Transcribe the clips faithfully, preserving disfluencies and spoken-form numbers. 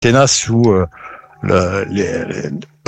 quinquennat sous euh, le, les, les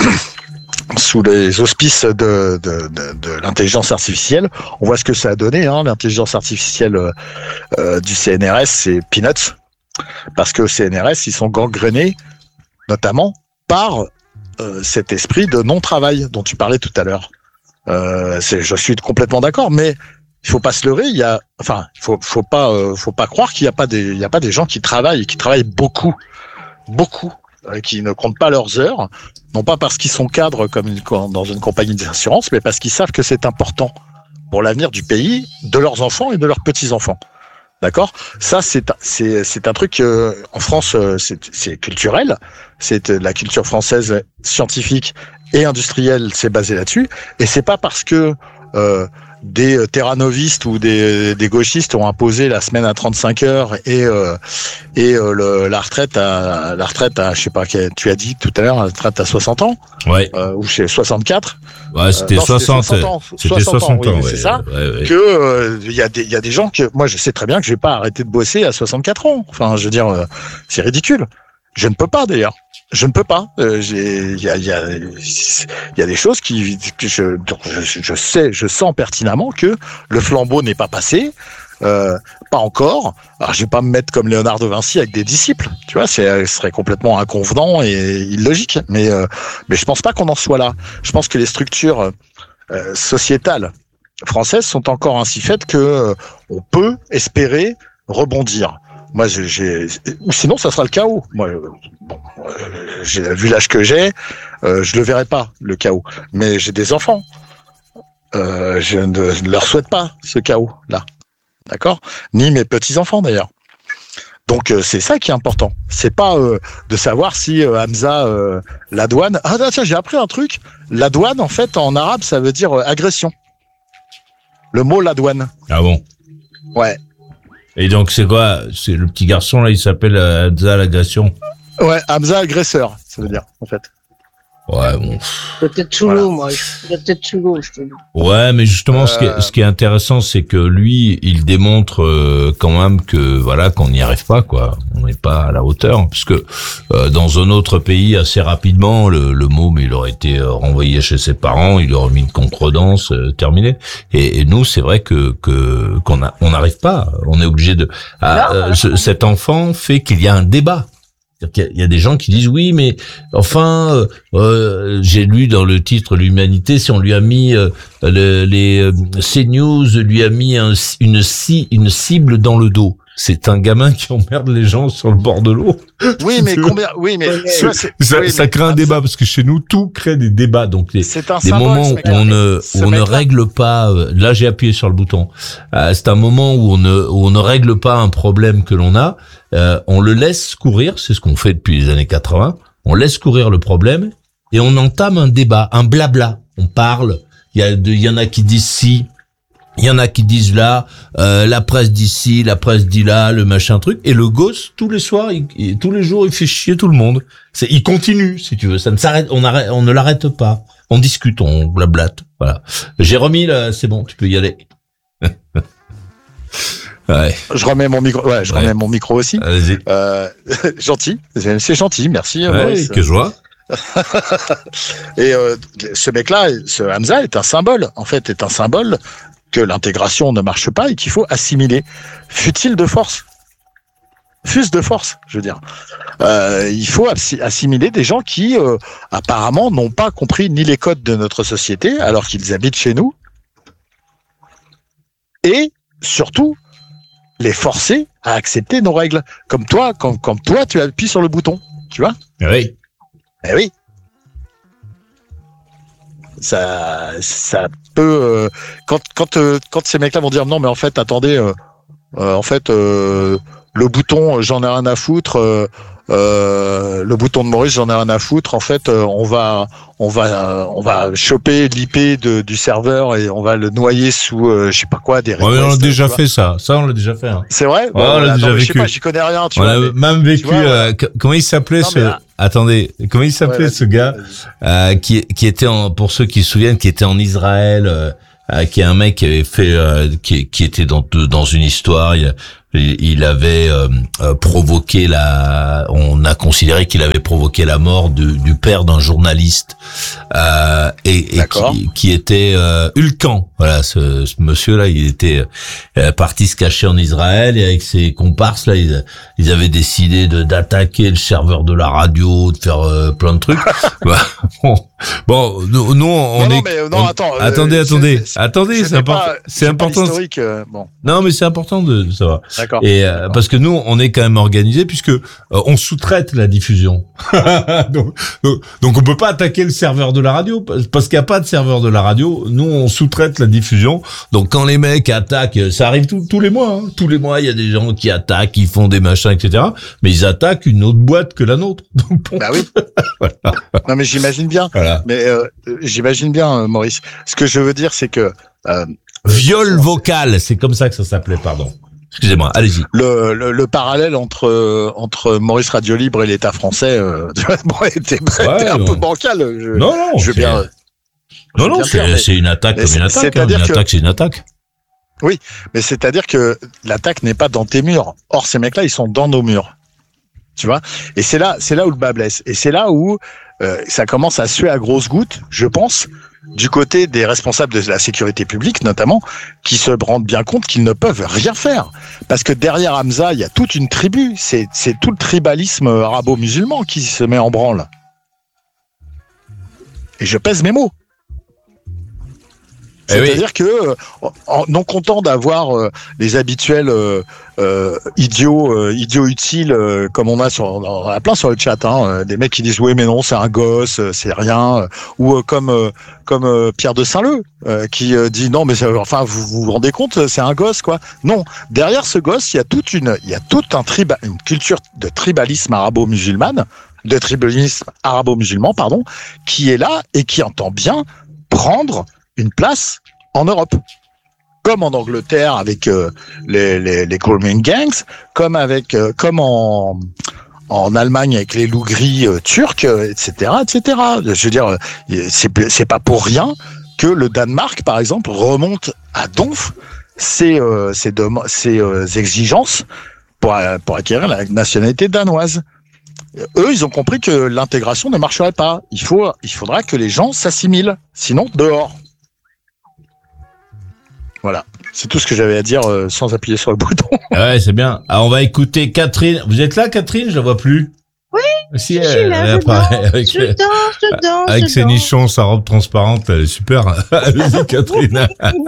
sous les auspices de, de, de, de l'intelligence artificielle. On voit ce que ça a donné. Hein. L'intelligence artificielle euh, du C N R S, c'est peanuts, parce que au C N R S, ils sont gangrénés, notamment par euh, cet esprit de non-travail dont tu parlais tout à l'heure. Euh, c'est, je suis complètement d'accord, mais il faut pas se leurrer. Il y a, enfin, il faut, faut pas, euh, faut pas croire qu'il y a pas des, il y a pas des gens qui travaillent et qui travaillent beaucoup, beaucoup, euh, qui ne comptent pas leurs heures, non pas parce qu'ils sont cadres comme une, dans une compagnie d'assurance, mais parce qu'ils savent que c'est important pour l'avenir du pays, de leurs enfants et de leurs petits-enfants. D'accord ? Ça, c'est, c'est, c'est un truc euh, en France, euh, c'est, c'est culturel. C'est euh, la culture française scientifique et industrielle, c'est basé là-dessus. Et c'est pas parce que euh, des terranovistes ou des, des gauchistes ont imposé la semaine à trente-cinq heures et euh, et euh, le, la retraite à la retraite à je sais pas, tu as dit tout à l'heure, la retraite à soixante ans, ouais, euh, ou chez soixante-quatre. Ouais, c'était, euh, non, soixante, c'était soixante ans. C'était soixante ans, oui, ouais, c'est ça. Ouais, ouais. Que il euh, y a des il y a des gens que moi je sais très bien que je vais pas arrêter de bosser à soixante-quatre ans. Enfin, je veux dire, euh, c'est ridicule. Je ne peux pas d'ailleurs. Je ne peux pas. Euh, j'ai, il y a, il y a, il y a des choses qui, que je, je, je sais, je sens pertinemment que le flambeau n'est pas passé, euh, pas encore. Alors, je vais pas me mettre comme Léonard de Vinci avec des disciples. Tu vois, c'est, ce serait complètement inconvenant et illogique. Mais, euh, mais je pense pas qu'on en soit là. Je pense que les structures euh, sociétales françaises sont encore ainsi faites que euh, on peut espérer rebondir. Moi, j'ai, j'ai, ou sinon, ça sera le chaos. Moi, bon, euh, j'ai vu l'âge que j'ai, euh, je le verrai pas le chaos. Mais j'ai des enfants, euh, je ne, je ne leur souhaite pas ce chaos-là, d'accord ? Ni mes petits enfants d'ailleurs. Donc euh, c'est ça qui est important. C'est pas euh, de savoir si euh, Hamza, euh, la douane. Ah tiens, j'ai appris un truc. La douane, en fait, en arabe, ça veut dire euh, agression. Le mot la douane. Ah bon ? Ouais. Et donc, c'est quoi? C'est le petit garçon, là, il s'appelle euh, Hamza l'agression. Ouais, Hamza agresseur, ça veut dire, en fait. Ouais, bon. Peut-être sous l'eau, moi. Peut-être sous l'eau, je te dis. Ouais, mais justement, euh... ce, qui est, ce qui est intéressant, c'est que lui, il démontre euh, quand même que, voilà, qu'on n'y arrive pas, quoi. On n'est pas à la hauteur. Parce que euh, dans un autre pays, assez rapidement, le, le môme, il aurait été euh, renvoyé chez ses parents, il aurait mis une concordance, euh, terminé. Et, et nous, c'est vrai que que qu'on a, on n'arrive pas. On est obligé de. Ah, euh, ce, cet enfant fait qu'il y a un débat. Il y a des gens qui disent oui, mais enfin, euh, euh, j'ai lu dans le titre l'Humanité, si on lui a mis euh, le, les euh, CNews lui a mis un, une une cible dans le dos. C'est un gamin qui emmerde les gens sur le bord de l'eau. Oui, mais combien? Oui, mais ça, ça, oui, ça mais, crée un débat parce que chez nous tout crée des débats. Donc les, c'est un des symbole, moments où on ne où on ne règle pas. Là, j'ai appuyé sur le bouton. Euh, c'est un moment où on ne où on ne règle pas un problème que l'on a. Euh, on le laisse courir. C'est ce qu'on fait depuis les années quatre-vingts. On laisse courir le problème et on entame un débat, un blabla. On parle. Il y a il y en a qui disent si. Il y en a qui disent là, euh, la presse dit ci, la presse dit là, le machin truc, et le gosse tous les soirs, il, il, tous les jours, il fait chier tout le monde. C'est, il continue, si tu veux, ça ne s'arrête, on arrête, on ne l'arrête pas, on discute, on blablate, voilà. J'ai remis là, c'est bon, tu peux y aller. Ouais. Je remets mon micro, ouais, je ouais. remets mon micro aussi. Allez-y. Euh, gentil, c'est, c'est gentil, merci. Ouais, Maurice. Que joie. Et euh, ce mec-là, ce Hamza est un symbole, en fait, est un symbole que l'intégration ne marche pas et qu'il faut assimiler, fût-il de force, fût-ce de force, je veux dire. Euh, il faut assimiler des gens qui, euh, apparemment, n'ont pas compris ni les codes de notre société, alors qu'ils habitent chez nous, et surtout, les forcer à accepter nos règles. Comme toi, comme, comme toi, tu appuies sur le bouton, tu vois ? Oui. Eh oui. Ça, ça peut euh, quand quand euh, quand ces mecs-là vont dire non mais en fait attendez euh, euh, en fait euh, le bouton j'en ai rien à foutre euh, euh, le bouton de Maurice j'en ai rien à foutre en fait euh, on va on va euh, on va choper l'I P de, du serveur et on va le noyer sous euh, je sais pas quoi des requests, ouais, on a déjà fait ça ça on l'a déjà fait hein. C'est vrai ouais, bon, on l'a attends, déjà vécu. Je sais pas j'y connais rien tu on vois, a mais, même vécu vois, euh, ouais. Comment il s'appelait non, ce là... Attendez, comment il s'appelait ouais, ce gars euh, qui qui était en pour ceux qui se souviennent qui était en Israël euh, euh, qui est un mec qui avait fait euh, qui qui était dans dans une histoire il y a, il, il avait euh, euh, provoqué la, on a considéré qu'il avait provoqué la mort du, du père d'un journaliste euh, et, et qui, qui était euh, Ulcan. Voilà, ce, ce monsieur-là, il était euh, parti se cacher en Israël et avec ses comparses là, ils, ils avaient décidé de d'attaquer le serveur de la radio, de faire euh, plein de trucs. Bah, bon, bon, nous, nous on non, est. Non, mais non, on, attends. Attendez, euh, attendez, c'est, c'est, attendez, c'est important. Pas, c'est important. Pas l'historique, euh, bon. Non, mais c'est important de, de savoir. D'accord. Et euh, parce que nous, on est quand même organisé puisque euh, on sous-traite la diffusion. donc, donc, donc, on peut pas attaquer le serveur de la radio parce qu'il y a pas de serveur de la radio. Nous, on sous-traite la diffusion. Donc, quand les mecs attaquent, ça arrive tout, tous les mois. Hein. Tous les mois, il y a des gens qui attaquent, qui font des machins, et cetera. Mais ils attaquent une autre boîte que la nôtre. Donc, bon. Bah oui. Voilà. Non, mais j'imagine bien. Voilà. Mais euh, j'imagine bien, euh, Maurice. Ce que je veux dire, c'est que euh, viol vocal, c'est comme ça que ça s'appelait. Pardon. Excusez-moi, allez-y. Le, le, le parallèle entre entre Maurice Radio Libre et l'État français, euh, bon, était, ouais, était un on... peu bancal. Je, non, non, je veux bien. Je non, non, c'est, dire, mais, c'est une attaque comme une attaque. Hein, une que, attaque, c'est une attaque. Oui, mais c'est-à-dire que l'attaque n'est pas dans tes murs. Or, ces mecs-là, ils sont dans nos murs. Tu vois ? Et c'est là, c'est là où le bas blesse. Et c'est là où euh, ça commence à suer à grosses gouttes, je pense, du côté des responsables de la sécurité publique, notamment, qui se rendent bien compte qu'ils ne peuvent rien faire. Parce que derrière Hamza, il y a toute une tribu. C'est, c'est tout le tribalisme arabo-musulman qui se met en branle. Et je pèse mes mots. C'est-à-dire oui. que, en, non content d'avoir euh, les habituels euh, euh, idiots, euh, idiots utiles, euh, comme on a sur, on a plein sur le chat, hein, euh, des mecs qui disent oui mais non c'est un gosse, euh, c'est rien, euh, ou euh, comme euh, comme euh, Pierre de Saint-Leu euh, qui euh, dit non mais ça, enfin vous, vous vous rendez compte, c'est un gosse quoi. Non, derrière ce gosse il y a toute une, il y a toute un triba, une culture de tribalisme arabo-musulmane, de tribalisme arabo-musulman pardon, qui est là et qui entend bien prendre une place en Europe, comme en Angleterre avec euh, les les les grooming gangs, comme avec euh, comme en en Allemagne avec les loups gris euh, turcs, euh, et cetera, et cetera. Je veux dire, c'est c'est pas pour rien que le Danemark, par exemple, remonte à donf ses euh, ses, dem- ses euh, exigences pour pour acquérir la nationalité danoise. Eux, ils ont compris que l'intégration ne marcherait pas. Il faut il faudra que les gens s'assimilent, sinon dehors. Voilà, c'est tout ce que j'avais à dire euh, sans appuyer sur le bouton. Ouais, c'est bien. Alors, on va écouter Catherine. Vous êtes là, Catherine ? Je la vois plus. Oui, si, je elle, suis là, elle je apparaît danse, avec, je danse, je danse, avec je ses danse. nichons, sa robe transparente, elle est super. Allez-y, Catherine.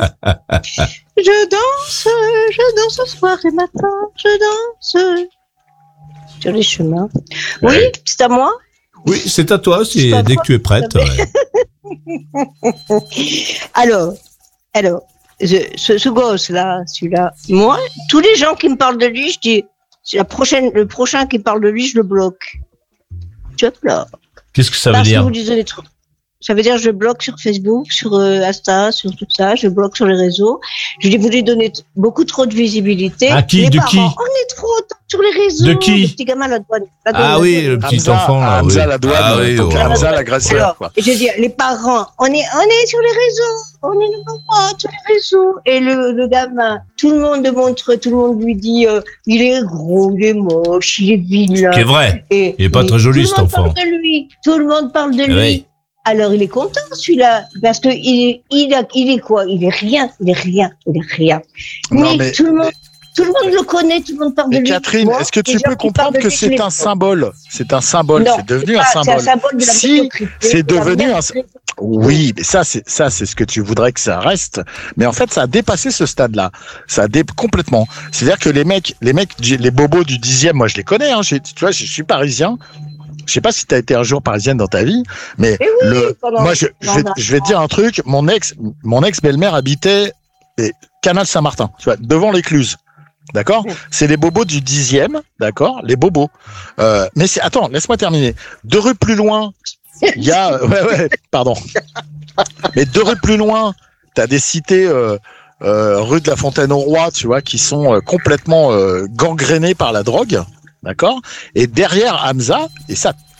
Je danse, je danse ce soir et matin, je danse sur les chemins. Oui, ouais. C'est à moi ? Oui, c'est à toi, c'est, c'est à dès toi, que tu es prête. Ouais. alors, alors. Je, ce, ce gosse-là, celui-là, moi, tous les gens qui me parlent de lui, je dis, c'est la prochaine, le prochain qui parle de lui, je le bloque. Je bloque. Qu'est-ce que ça Parce veut dire? Que vous disiez des trucs. Ça veut dire je bloque sur Facebook, sur euh, Insta, sur tout ça, je bloque sur les réseaux. Je dis vous lui donnez t- beaucoup trop de visibilité. À qui? Les de parents, qui? on est trop sur les réseaux. De qui? Le petit gamin à la douane. La douane ah la oui, douane. le petit Hamza, enfant là. Hamza oui. la douane. Ah oui, donc, ouais. Hamza l'agresseur. Quoi. Et je dis les parents, on est on est sur les réseaux, on est numéro un sur les réseaux. Et le, le gamin, tout le monde montre, tout le monde lui dit euh, il est gros, il est moche, il est vilain. C'est vrai. Et, il est pas et très joli cet enfant. Tout le monde parle de lui. Tout le monde parle de lui. Oui. Alors il est content celui-là parce que il il a, il est quoi? Il est rien, il est rien, il est rien. Non, mais, mais tout le monde tout le monde le connaît, tout le monde parle mais de lui. Catherine, Moi, est-ce que tu peux comprendre que c'est un symbole? C'est un symbole, non, c'est devenu c'est un pas, symbole. C'est un symbole de la si médiocrité, c'est devenu un médiocrité. Oui, mais ça c'est ça c'est ce que tu voudrais que ça reste. Mais en fait, ça a dépassé ce stade-là. Ça a dé... complètement. C'est-à-dire que les mecs, les mecs, les bobos du dixième, moi je les connais. Hein, tu vois, je suis parisien. Je sais pas si tu as été un jour parisienne dans ta vie, mais oui, le, moi je, je, vais, je vais te dire un truc. Mon ex, mon ex belle-mère habitait et Canal Saint-Martin, tu vois, devant l'écluse. D'accord? Oui. C'est les bobos du dixième, d'accord? Les bobos. Euh, mais c'est, attends, laisse-moi terminer. Deux rues plus loin, il y a, ouais, ouais, pardon. Mais deux rues plus loin, t'as des cités, euh, euh, rue de la Fontaine-au-Roi, tu vois, qui sont euh, complètement euh, gangrénées par la drogue. D'accord? Et derrière Hamza, et ça,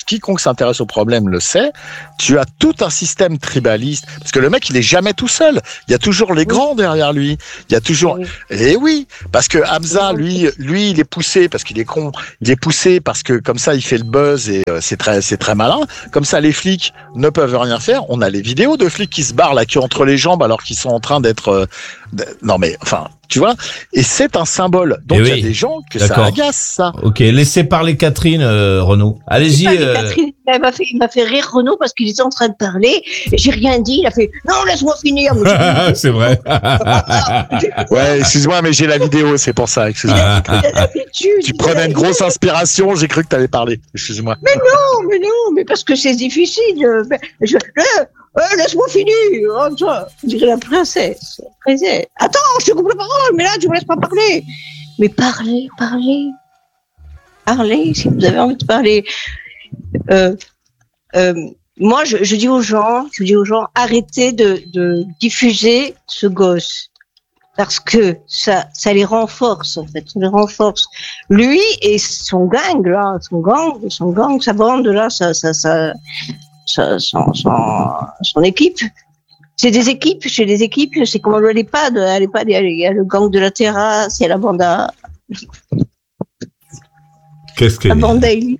quiconque s'intéresse au problème le sait, tu as tout un système tribaliste. Parce que le mec, il est jamais tout seul. Il y a toujours les grands derrière lui. Il y a toujours... Oui. Et oui, parce que Hamza, lui, lui, il est poussé parce qu'il est con. Il est poussé parce que comme ça, il fait le buzz et euh, c'est très, c'est très malin. Comme ça, les flics ne peuvent rien faire. On a les vidéos de flics qui se barrent la queue entre les jambes alors qu'ils sont en train d'être... Euh, d- non mais, enfin, tu vois. Et c'est un symbole. Donc, Eh il y a oui. des gens que D'accord. ça agace, ça. Ok, laissez parler Catherine, euh, Renaud. Allez-y. Pas, mais euh, Catherine, elle m'a fait, il m'a fait rire Renaud parce qu'il était en train de parler. Et j'ai rien dit. Il a fait non, laisse-moi finir. Moi, j'ai- C'est vrai. Ouais, excuse-moi, mais j'ai la vidéo, c'est pour ça. Excuse-moi. il a pris de l'habitude. Tu prenais une grosse inspiration, j'ai cru que tu allais parler. Excuse-moi. Non, mais non, mais parce que c'est difficile. euh, mais Je, euh, euh, laisse-moi finir. Oh, toi, je dirais la princesse. princesse. Attends, je te coupe la parole, mais là, tu me laisses pas parler. Mais parlez, parlez. Parlez, si vous avez envie de parler. Euh, euh, moi, je, je dis aux gens, je dis aux gens, arrêtez de, de diffuser ce gosse. Parce que ça, ça les renforce, en fait. Ça les renforce. Lui et son gang, là, son gang, son gang, sa bande, là, ça, ça, ça, ça son, son, son équipe. C'est des équipes, c'est des équipes, c'est comme à l'EHPAD, à l'EHPAD, il y a- il y a le gang de la terrasse, il y a la bande à, Qu'est-ce que la bande à Elia.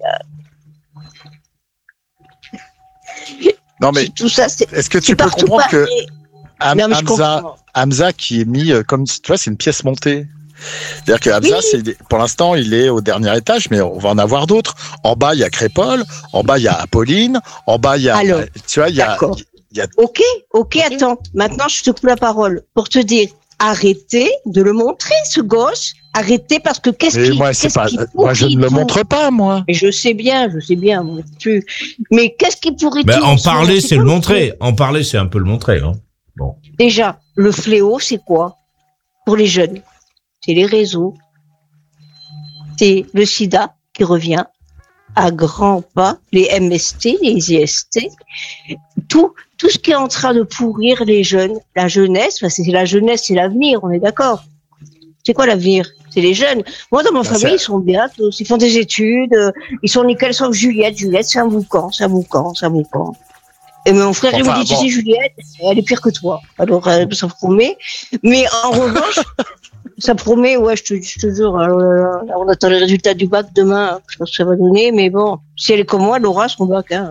Non, mais Tout ça, c'est, est-ce que tu c'est peux partout comprendre que pareil. Ham- Non, mais je Hamza, comprends. Hamza qui est mis euh, comme, tu vois, c'est une pièce montée. C'est-à-dire que Hamza, Oui. c'est, pour l'instant, il est au dernier étage, mais on va en avoir d'autres. En bas, il y a Crépole. En bas, il y a Apolline. En bas, il y a, Alors, tu vois, il y a, d'accord. il y a, Ok, ok, attends. Maintenant, je te coupe la parole pour te dire, arrêtez de le montrer, ce gosse. Arrêtez parce que qu'est-ce et qui, moi, c'est qu'est-ce pas, qui moi, je ne pourrit le tout. montre pas, moi. Mais je sais bien, je sais bien, moi, tu. Mais qu'est-ce qui pourrit Ben, tout en ce moment? parler, c'est quoi le fléau montrer. En parler, c'est un peu le montrer. Hein. Bon. Déjà, le fléau, c'est quoi pour les jeunes? C'est les réseaux. C'est le sida qui revient à grands pas, les M S T, les I S T, tout, tout ce qui est en train de pourrir les jeunes, la jeunesse, parce que c'est la jeunesse, c'est l'avenir, on est d'accord. C'est quoi l'avenir? C'est les jeunes. Moi, dans ma Bah, famille, c'est- ils sont bien tous, ils font des études, euh, ils sont nickel, sauf Juliette. Juliette, c'est un boucan, c'est un boucan, c'est un boucan. Et mon frère, il Enfin, me dit, tu bon. sais, Juliette, elle est pire que toi. Alors, euh, ça promet. Mais en revanche, ça promet, ouais, je te, je te jure, euh, là, on attend les résultats du bac demain, je pense que ça va donner, mais bon, si elle est comme moi, elle aura son bac, hein.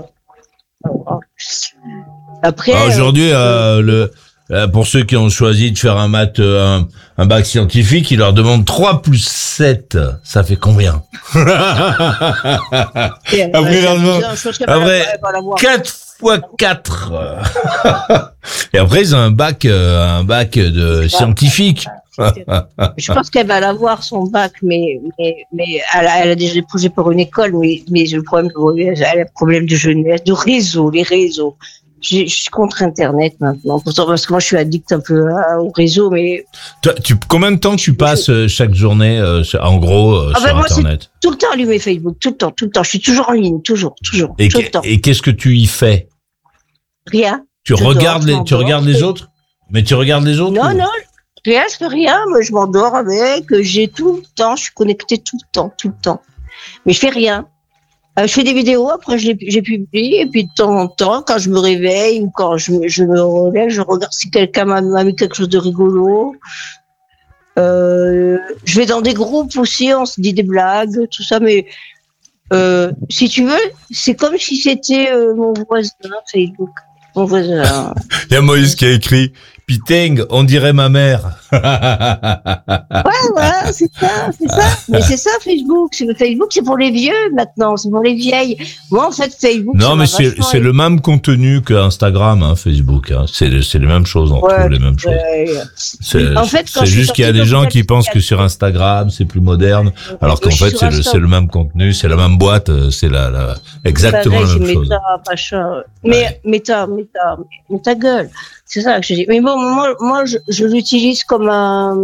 Après. Ah, Aujourd'hui, euh, euh, le, euh, pour ceux qui ont choisi de faire un maths, euh, un, un bac scientifique, ils leur demandent trois plus sept. Ça fait combien? euh, après, ouais, vraiment, c'est- je pense qu'elle va- après, elle va l'avoir. quatre fois quatre. Et après, ils ont un bac, euh, un bac de scientifique. Je pense qu'elle va l'avoir son bac, mais, mais, mais elle, a, elle a déjà déposé pour une école, mais, mais le problème, elle a un problème de jeunesse, de réseau, les réseaux. Je, je suis contre Internet maintenant, pourtant, parce que moi je suis addict un peu hein, au réseau, mais Toi, tu, combien de temps tu passes euh, chaque journée, euh, sur- en gros, euh, Ah ben, sur moi, c'est- Internet? tout le temps allumé Facebook, tout le temps, tout le temps. Je suis toujours en ligne, toujours, toujours, Et, tout le que- temps. et qu'est-ce que tu y fais? Rien. Tu Je regardes dors, les, je tu regardes les m'endors. autres? Mais tu regardes les autres? Non, ou- non, rien, je fais rien, moi je m'endors avec, j'ai tout le temps, je suis connectée tout le temps, tout le temps. Mais je fais rien. Euh, je fais des vidéos, après je les, j'ai publié, et puis de temps en temps, quand je me réveille ou quand je, me- je me relève, je regarde si quelqu'un m'a, m'a mis quelque chose de rigolo. Euh, je vais dans des groupes aussi, on se dit des blagues, tout ça, mais euh, si tu veux, c'est comme si c'était euh, mon voisin Facebook. Mon voisin. Il y a Moïse qui a écrit « Piteng, on dirait ma mère. » Ouais, ouais, c'est ça, c'est ça. Mais c'est ça, Facebook. C'est le Facebook, c'est pour les vieux maintenant, c'est pour les vieilles. Moi, en fait, Facebook. Non, ça mais m'a c'est vachement c'est le même contenu que Instagram, hein, Facebook. Hein. C'est le- c'est les mêmes choses, on Ouais, retrouve les mêmes choses. aidé. C'est En fait, quand c'est je suis juste qu'il y a sortie des de gens l'hôpital qui pensent que psychiatrique- sur Instagram, c'est plus moderne, alors qu'en Je suis fait, sur c'est le, Insta. c'est le même contenu, c'est la même boîte, euh, c'est la, la, exactement Pareil, la c'est même chose. méta, machin. Mais, méta, méta, mais ta gueule. C'est ça que je dis. Mais bon, moi, moi, je, je l'utilise comme un,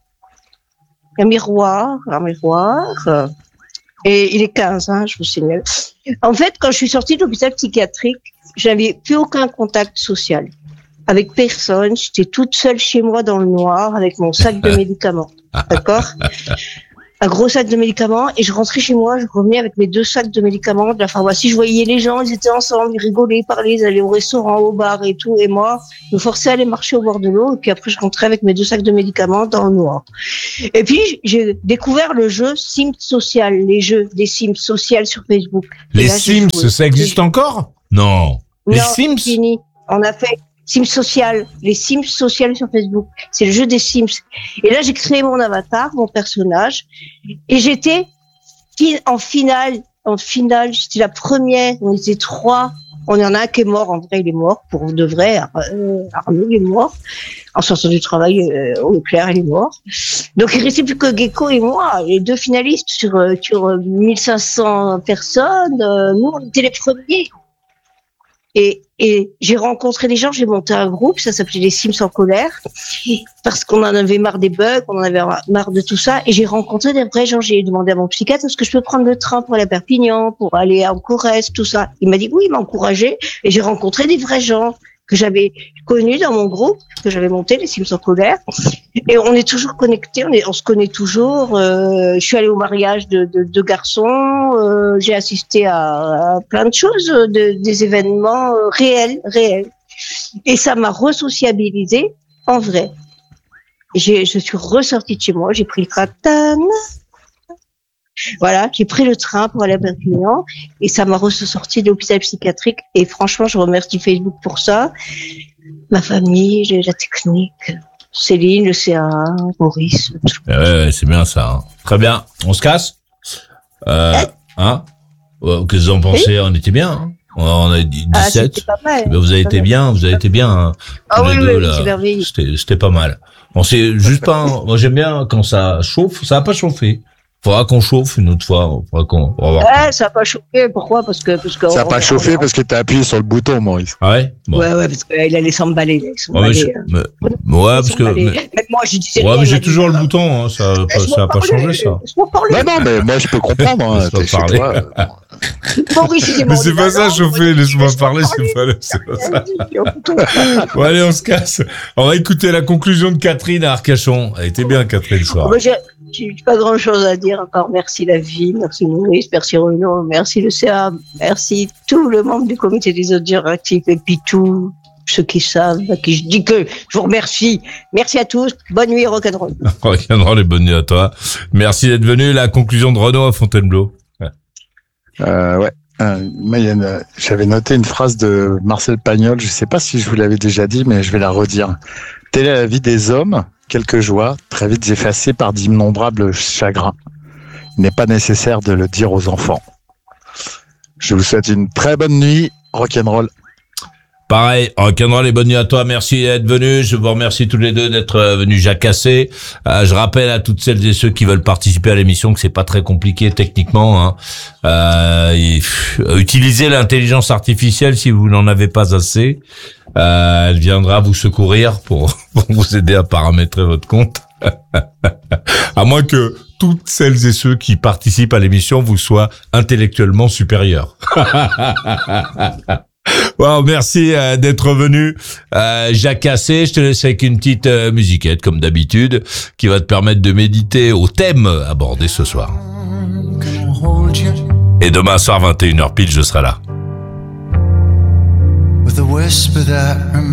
un miroir, un miroir. euh, Et il est quinze, hein, je vous signale. En fait, quand je suis sortie de l'hôpital psychiatrique, j'avais plus aucun contact social avec personne. J'étais toute seule chez moi dans le noir avec mon sac de médicaments. D'accord? un gros sac de médicaments et je rentrais chez moi, je revenais avec mes deux sacs de médicaments de la pharmacie. Je voyais les gens, ils étaient ensemble, ils rigolaient, ils parlaient, ils allaient au restaurant, au bar et tout. Et moi, je me forçais à aller marcher au bord de l'eau et puis après je rentrais avec mes deux sacs de médicaments dans le noir. Et puis j'ai découvert le jeu Sims Social, les jeux des Sims sociales sur Facebook. Les là, Sims, ça existe encore? Non. Les non, Sims? Fini. On a fait Sims Social, les Sims sociales sur Facebook. C'est le jeu des Sims. Et là, j'ai créé mon avatar, mon personnage, et j'étais en finale. En finale, j'étais la première. On était trois. On y en a un qui est mort. En vrai, il est mort pour de vrai. Euh, Arnaud, il est mort. En sortant du travail, euh, au Leclerc, il est mort. Donc, il restait plus que Gecko et moi, les deux finalistes sur sur mille cinq cents personnes. Euh, nous, on était les premiers. Et, et j'ai rencontré des gens, j'ai monté un groupe, ça s'appelait les Sims en colère, parce qu'on en avait marre des bugs, on en avait marre de tout ça, et j'ai rencontré des vrais gens. J'ai demandé à mon psychiatre, est-ce que je peux prendre le train pour aller à Perpignan, pour aller en Corrèze, tout ça. Il m'a dit oui, il m'a encouragé, et j'ai rencontré des vrais gens que j'avais connus dans mon groupe, que j'avais monté, les Sims en colère, et on est toujours connectés, on, est, on se connaît toujours. Euh, je suis allée au mariage de deux de garçons, euh, j'ai assisté à, à plein de choses, de, des événements euh, réels, réels, et ça m'a resociabilisée en vrai. J'ai, je suis ressortie de chez moi, j'ai pris le Catane. Voilà, j'ai pris le train pour aller à Perpignan et ça m'a ressorti de l'hôpital psychiatrique et franchement, je remercie Facebook pour ça. Ma famille, la technique, Céline, le C A A, Maurice. Tout. Ouais, ouais, c'est bien ça. Hein. Très bien. On se casse euh, ouais. Hein Qu'est-ce que vous en pensez? Oui. On était bien. Hein, on a dit dix-sept. Ah, pas mal. Ben, vous avez été bien, vous avez été bien. Hein, ah oui, deux, oui, là. C'est merveilleux. C'était, c'était pas mal. On s'est juste pas. Moi, j'aime bien quand ça chauffe. Ça a pas chauffé. Faudra qu'on chauffe une autre fois. Faudra qu'on. On va voir. Ouais, ça a pas chauffé. Pourquoi? Parce que parce que. Ça a pas chauffé parce que t'as appuyé sur le bouton, Maurice. Ah ouais. Bon. Ouais, ouais, parce qu'il allait s'emballer. Il allait s'emballer. Ouais, je... mais... ouais parce que. Mais... Même moi, je disais. Ouais, mais j'ai toujours le bouton. Hein. Ça, pas, ça a pas changé ça. Non, non, mais moi je peux comprendre. Hein. T'es chez toi. Maurice, mais c'est pas ça chauffer. Laisse-moi parler. C'est pas, c'est pas ça. Bon allez, on se casse. On va écouter la conclusion de Catherine à Arcachon. Elle était bien, Catherine, ce soir. J'ai pas grand chose à dire encore. Merci la vie, merci Maurice, merci Renaud, merci le C A, merci tout le membre du comité des auditeurs actifs et puis tous ceux qui savent, à qui je dis que je vous remercie. Merci à tous. Bonne nuit, rock'n'roll. Rock'n'roll et bonne nuit à toi. Merci d'être venu. La conclusion de Renaud à Fontainebleau. Euh, ouais. Euh, moi, il y a une, j'avais noté une phrase de Marcel Pagnol. Je sais pas si je vous l'avais déjà dit, mais je vais la redire. Telle est la vie des hommes. Quelques joies, très vite effacées par d'innombrables chagrins. Il n'est pas nécessaire de le dire aux enfants. Je vous souhaite une très bonne nuit, rock'n'roll. Pareil, rock'n'roll et bonne nuit à toi. Merci d'être venu. Je vous remercie tous les deux d'être venus jacasser. Euh, je rappelle à toutes celles et ceux qui veulent participer à l'émission que c'est pas très compliqué techniquement. Hein. Euh, et, pff, utilisez l'intelligence artificielle si vous n'en avez pas assez. Euh, elle viendra vous secourir pour, pour vous aider à paramétrer votre compte. À moins que toutes celles et ceux qui participent à l'émission vous soient intellectuellement supérieurs. Bon, merci euh, d'être venu, euh, jacassé. Je te laisse avec une petite euh, musiquette comme d'habitude qui va te permettre de méditer au thème abordé ce soir. Et demain soir vingt et une heures pile, je serai là. Et toi ?